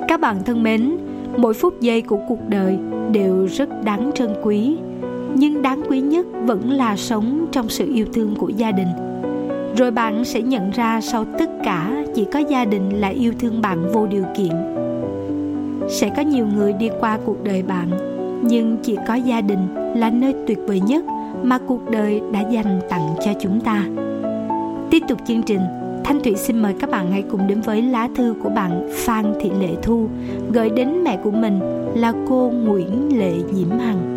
Các bạn thân mến, mỗi phút giây của cuộc đời đều rất đáng trân quý, nhưng đáng quý nhất vẫn là sống trong sự yêu thương của gia đình. Rồi bạn sẽ nhận ra sau tất cả chỉ có gia đình là yêu thương bạn vô điều kiện. Sẽ có nhiều người đi qua cuộc đời bạn, nhưng chỉ có gia đình là nơi tuyệt vời nhất mà cuộc đời đã dành tặng cho chúng ta. Tiếp tục chương trình, Thanh Thủy xin mời các bạn hãy cùng đến với lá thư của bạn Phan Thị Lệ Thu gửi đến mẹ của mình là cô Nguyễn Lệ Diễm Hằng.